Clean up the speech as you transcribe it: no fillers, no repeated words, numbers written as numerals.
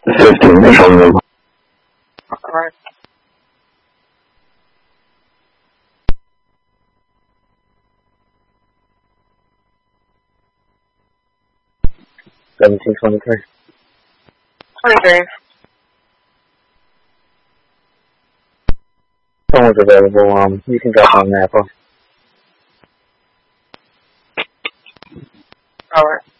15 from the... Alright. $17.23. 23. Someone's available. You can drop on Napa. Alright.